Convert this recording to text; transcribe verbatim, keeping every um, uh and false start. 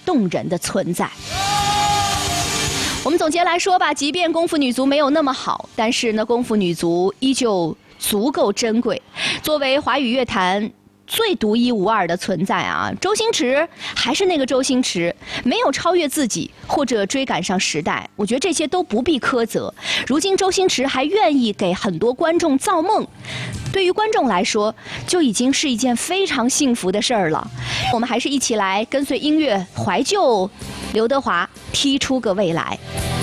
动人的存在。我们总结来说吧，即便功夫女足没有那么好，但是呢，功夫女足依旧足够珍贵。作为华语乐坛最独一无二的存在啊，周星驰还是那个周星驰，没有超越自己或者追赶上时代，我觉得这些都不必苛责。如今周星驰还愿意给很多观众造梦，对于观众来说就已经是一件非常幸福的事儿了。我们还是一起来跟随音乐怀旧刘德华踢出个未来。